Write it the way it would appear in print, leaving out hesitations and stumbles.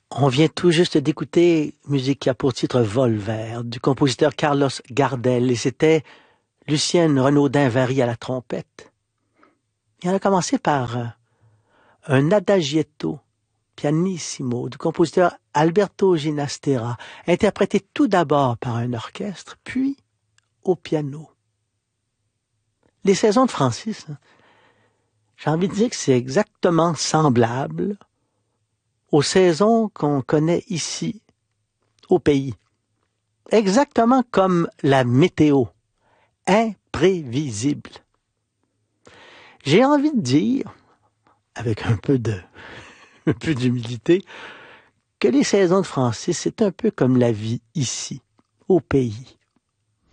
On vient tout juste d'écouter musique qui a pour titre Vol vert du compositeur Carlos Gardel et c'était Lucienne Renaudin-Vary à la trompette. Il a commencé par un adagietto pianissimo du compositeur Alberto Ginastera, interprété tout d'abord par un orchestre, puis au piano. Les saisons de Francis, j'ai envie de dire que c'est exactement semblable aux saisons qu'on connaît ici, au pays. Exactement comme la météo, imprévisible. J'ai envie de dire, avec un peu d'humilité, que les saisons de Francis, c'est un peu comme la vie ici, au pays.